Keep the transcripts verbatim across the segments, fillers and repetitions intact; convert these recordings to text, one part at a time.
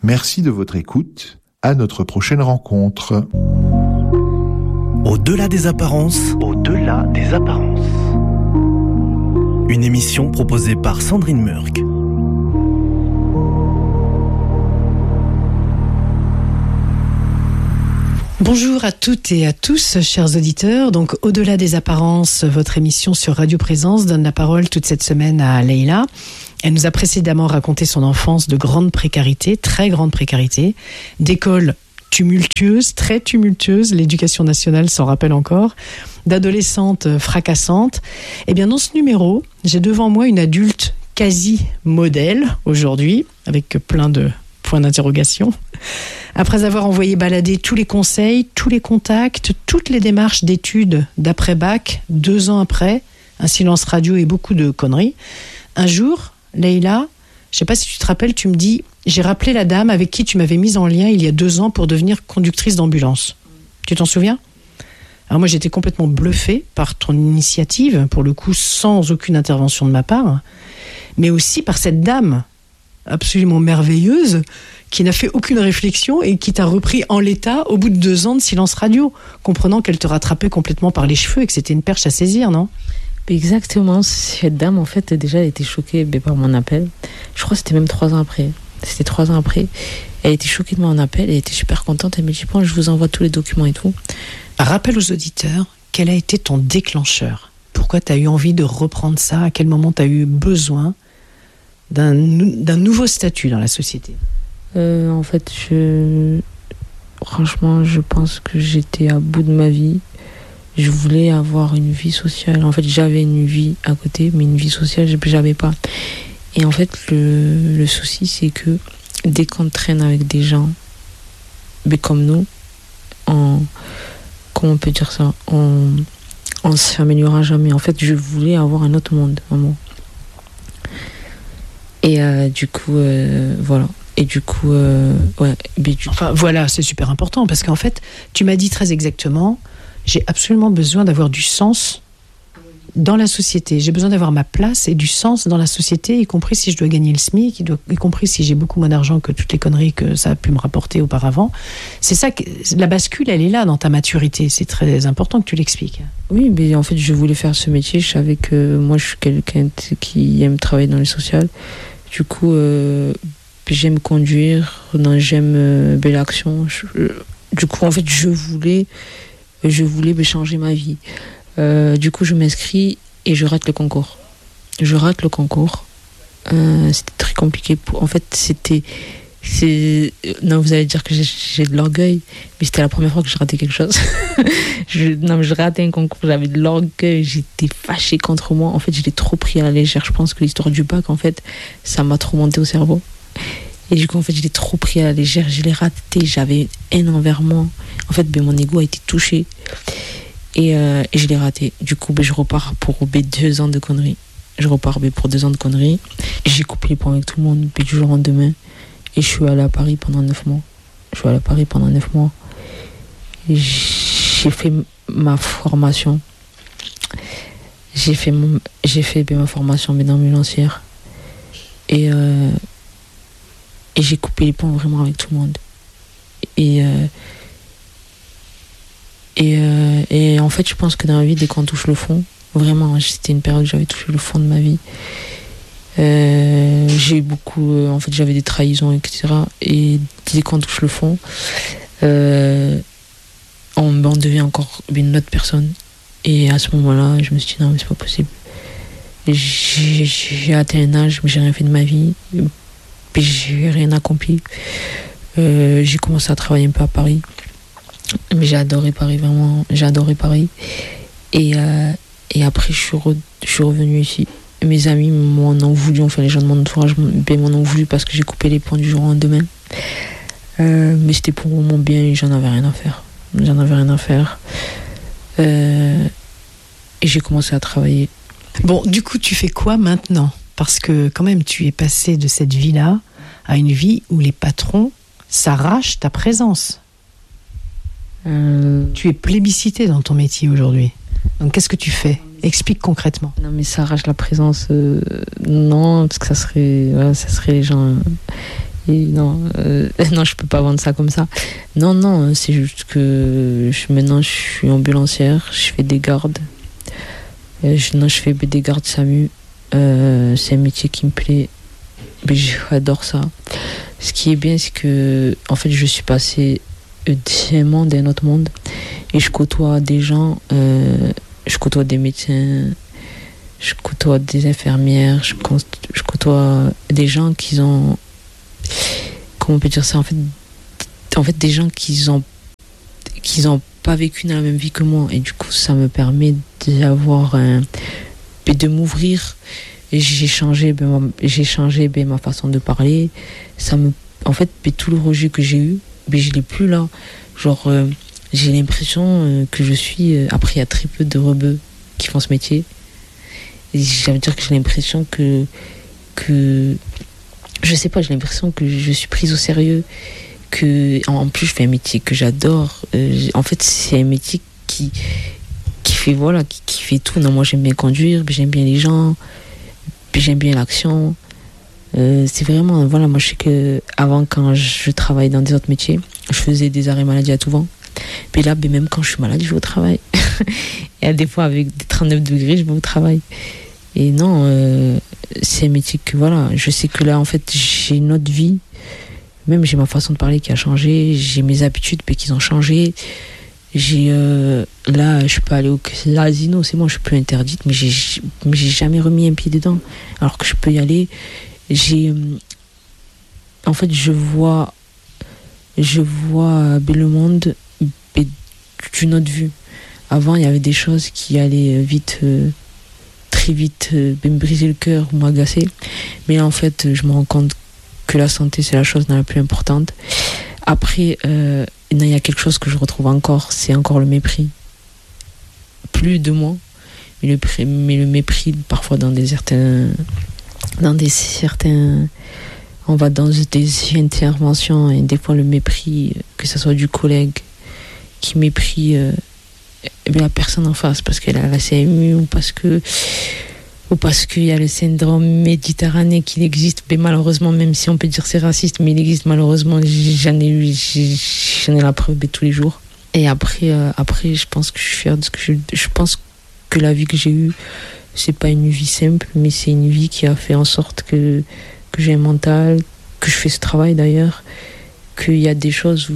Merci de votre écoute. À notre prochaine rencontre. Au-delà des apparences. Au-delà des apparences. Une émission proposée par Sandrine Murk. Bonjour à toutes et à tous, chers auditeurs. Donc, Au-delà des apparences, votre émission sur Radio Présence donne la parole toute cette semaine à Leïla. Elle nous a précédemment raconté son enfance de grande précarité, très grande précarité, d'école tumultueuse, très tumultueuse, l'éducation nationale s'en rappelle encore, d'adolescente fracassante. Et bien, dans ce numéro, j'ai devant moi une adulte quasi modèle aujourd'hui, avec plein de points d'interrogation. Après avoir envoyé balader tous les conseils, tous les contacts, toutes les démarches d'études d'après-bac, deux ans après, un silence radio et beaucoup de conneries, un jour, Leïla, je ne sais pas si tu te rappelles, tu me dis, j'ai rappelé la dame avec qui tu m'avais mise en lien il y a deux ans pour devenir conductrice d'ambulance. Tu t'en souviens ? Alors moi, j'étais complètement bluffée par ton initiative, pour le coup, sans aucune intervention de ma part, mais aussi par cette dame absolument merveilleuse qui n'a fait aucune réflexion et qui t'a repris en l'état au bout de deux ans de silence radio, comprenant qu'elle te rattrapait complètement par les cheveux et que c'était une perche à saisir, non ? Exactement, cette dame, en fait, déjà, elle était choquée par mon appel. Je crois que c'était même trois ans après. C'était trois ans après. Elle était choquée de mon appel, elle était super contente. Elle me dit, bon, je vous envoie tous les documents et tout. Rappelle aux auditeurs, quel a été ton déclencheur ? Pourquoi tu as eu envie de reprendre ça ? À quel moment tu as eu besoin d'un, d'un nouveau statut dans la société ? euh, En fait, je... franchement, je pense que j'étais à bout de ma vie. Je voulais avoir une vie sociale. En fait, j'avais une vie à côté, mais une vie sociale, je n'avais pas. Et en fait, le, le souci, c'est que dès qu'on traîne avec des gens, mais comme nous, on, comment on peut dire ça, on ne s'améliorera jamais. En fait, je voulais avoir un autre monde, vraiment. Et euh, du coup, euh, voilà. Et du coup, euh, ouais. Mais du enfin, coup... voilà, c'est super important, parce qu'en fait, tu m'as dit très exactement... J'ai absolument besoin d'avoir du sens dans la société. J'ai besoin d'avoir ma place et du sens dans la société, y compris si je dois gagner le SMIC, y compris si j'ai beaucoup moins d'argent que toutes les conneries que ça a pu me rapporter auparavant. C'est ça, que, la bascule, elle est là dans ta maturité. C'est très important que tu l'expliques. Oui, mais en fait, je voulais faire ce métier. Je savais que moi, je suis quelqu'un qui aime travailler dans le social. Du coup, euh, j'aime conduire, non, j'aime euh, belle action. Je, euh, du coup, en fait, je voulais... Je voulais changer ma vie. Euh, du coup, je m'inscris et je rate le concours. Je rate le concours. Euh, c'était très compliqué. Pour... En fait, c'était... C'est... Non, vous allez dire que j'ai, j'ai de l'orgueil, mais c'était la première fois que je ratais quelque chose. je... Non, mais je ratais un concours, j'avais de l'orgueil, j'étais fâchée contre moi. En fait, je l'ai trop pris à la légère. Je pense que l'histoire du bac, en fait, ça m'a trop monté au cerveau. Et du coup, en fait, je l'ai trop pris à la légère, je l'ai raté, j'avais haine envers moi. En fait, ben, mon ego a été touché. Et, euh, et je l'ai raté. Du coup, ben, je repars pour ben, deux ans de conneries. Je repars ben, pour deux ans de conneries. J'ai coupé les ponts avec tout le monde ben, du jour au lendemain. Et je suis allée à Paris pendant neuf mois. Je suis allée à Paris pendant neuf mois. Et j'ai fait ma formation. J'ai fait, mon, j'ai fait ben, ma formation ben, d'ambulancière. Et... Euh, Et j'ai coupé les ponts vraiment avec tout le monde. Et, euh, et, euh, et en fait, je pense que dans la vie, dès qu'on touche le fond, vraiment, c'était une période où j'avais touché le fond de ma vie. Euh, j'ai eu beaucoup... Euh, en fait, j'avais des trahisons, et cetera. Et dès qu'on touche le fond, euh, on, on devient encore une autre personne. Et à ce moment-là, je me suis dit, non, mais c'est pas possible. J'ai, j'ai atteint un âge, mais j'ai rien fait de ma vie. Puis j'ai rien accompli. Euh, j'ai commencé à travailler un peu à Paris. Mais j'ai adoré Paris, vraiment. J'ai adoré Paris. Et, euh, et après, je suis, re, je suis revenue ici. Mes amis m'en ont voulu, enfin les gens de mon entourage m'en ont voulu parce que j'ai coupé les ponts du jour au lendemain. Euh, mais c'était pour mon bien et j'en avais rien à faire. J'en avais rien à faire. Euh, et j'ai commencé à travailler. Bon, du coup, tu fais quoi maintenant ? Parce que quand même, tu es passé de cette vie-là à une vie où les patrons s'arrachent ta présence. Euh... Tu es plébiscité dans ton métier aujourd'hui. Donc qu'est-ce que tu fais ? Explique concrètement. Non, mais ça arrache la présence. Euh, non, parce que ça serait, ouais, ça serait les gens. Et non, euh, non, je peux pas vendre ça comme ça. Non, non, c'est juste que je, maintenant je suis ambulancière, je fais des gardes. Euh, je, non, je fais des gardes S A M U. Euh, c'est un métier qui me plaît. Mais j'adore ça. Ce qui est bien, c'est que en fait, je suis passée d'un monde à un autre monde. Et je côtoie des gens, euh, je côtoie des médecins, je côtoie des infirmières, je, je côtoie des gens qui ont... Comment on peut dire ça, en fait, en fait des gens qui ont, qui ont pas vécu dans la même vie que moi. Et du coup, ça me permet d'avoir un... de m'ouvrir. Et j'ai changé, ben, j'ai changé ben, ma façon de parler. Ça me... En fait, ben, tout le rejet que j'ai eu, ben, je l'ai plus là. Genre, euh, j'ai l'impression euh, que je suis... Euh, après, il y a très peu de rebeux qui font ce métier. Et ça veut dire que j'ai l'impression que... que je sais pas, j'ai l'impression que je suis prise au sérieux. Que, en plus, je fais un métier que j'adore. Euh, en fait, c'est un métier qui, qui fait, voilà, qui, qui fait tout. Non, moi, j'aime bien conduire, j'aime bien les gens, j'aime bien l'action. Euh, c'est vraiment, voilà, moi, je sais que avant, quand je travaillais dans des autres métiers, je faisais des arrêts maladie à tout vent. Puis là, ben, même quand je suis malade, je vais au travail. Et des fois, avec des trente-neuf degrés, je vais au travail. Et non, euh, c'est un métier que, voilà, je sais que là, en fait, j'ai une autre vie. Même j'ai ma façon de parler qui a changé, j'ai mes habitudes mais qui ont changé. J'ai euh, là, je peux aller au casino, c'est bon, je suis plus interdite, mais j'ai, mais j'ai jamais remis un pied dedans. Alors que je peux y aller. J'ai, en fait, je vois, je vois ben, le monde ben, d'une autre vue. Avant, il y avait des choses qui allaient vite. Euh, très vite euh, me briser le cœur ou m'agacer, mais là, en fait je me rends compte que la santé c'est la chose la plus importante. Après euh, il y a quelque chose que je retrouve encore, c'est encore le mépris, plus de moi, mais le, mais le mépris parfois dans des certains dans des certains on va dans des interventions et des fois le mépris, que ce soit du collègue qui méprie euh, la personne en face parce qu'elle a la C M U ou parce que ou parce qu'il y a le syndrome méditerranéen qui existe, mais malheureusement, même si on peut dire c'est raciste, mais il existe malheureusement, j'en ai eu, j'en ai la preuve tous les jours. Et après, euh, après, je pense que je suis fière de ce que je, je pense que la vie que j'ai eue, c'est pas une vie simple, mais c'est une vie qui a fait en sorte que que j'ai un mental, que je fais ce travail d'ailleurs, qu'il y a des choses où,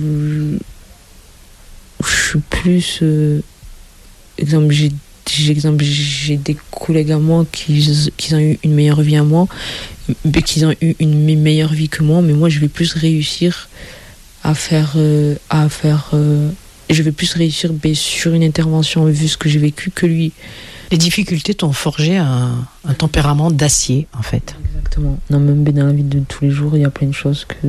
où je suis plus euh, exemple, j'ai, j'ai, exemple, j'ai des collègues à moi qui, qui ont eu une meilleure vie à moi, mais qui ont eu une meilleure vie que moi, mais moi, je vais plus réussir à faire... Euh, à faire euh, je vais plus réussir ben, sur une intervention, vu ce que j'ai vécu, que lui. Les difficultés t'ont forgé un, un tempérament d'acier, en fait. Exactement. Non, même ben, dans la vie de tous les jours, il y a plein de choses que...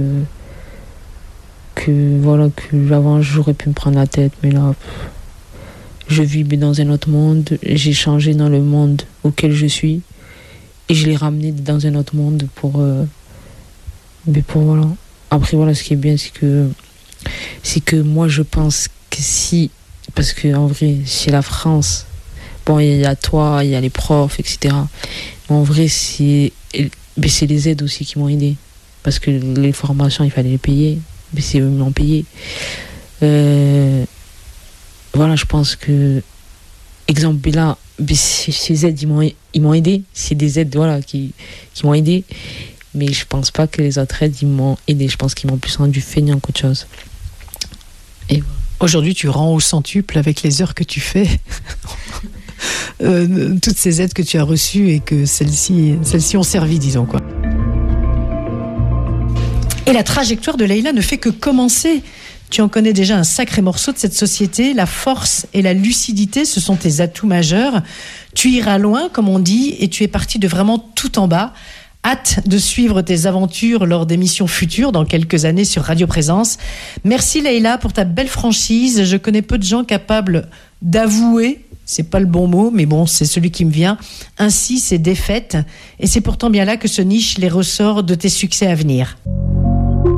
que, voilà, que avant, j'aurais pu me prendre la tête, mais là... Pff, je vis dans un autre monde, j'ai changé dans le monde auquel je suis et je l'ai ramené dans un autre monde pour, euh, mais pour voilà. Après voilà, ce qui est bien, c'est que c'est que moi je pense que si, parce que en vrai, c'est la France. Bon, il y a toi, il y a les profs, et cetera. Mais en vrai, c'est, mais c'est les aides aussi qui m'ont aidé, parce que les formations, il fallait les payer, mais c'est eux qui m'ont payé. Euh, Voilà, je pense que, exemple, là, ces aides, ils m'ont, ils m'ont aidé. C'est des aides, voilà, qui, qui m'ont aidé. Mais je pense pas que les autres aides, ils m'ont aidé. Je pense qu'ils m'ont plus rendu feignant qu'autre chose. Et voilà. Aujourd'hui, tu rends au centuple avec les heures que tu fais. euh, toutes ces aides que tu as reçues et que celles-ci, celles-ci ont servi, disons, quoi. Et la trajectoire de Leïla ne fait que commencer. Tu en connais déjà un sacré morceau de cette société. La force et la lucidité, ce sont tes atouts majeurs. Tu iras loin, comme on dit, et tu es parti de vraiment tout en bas. Hâte de suivre tes aventures lors d'émissions futures, dans quelques années sur Radio Présence. Merci Leïla pour ta belle franchise. Je connais peu de gens capables d'avouer, c'est pas le bon mot, mais bon, c'est celui qui me vient, ainsi ces défaites. Et c'est pourtant bien là que se nichent les ressorts de tes succès à venir.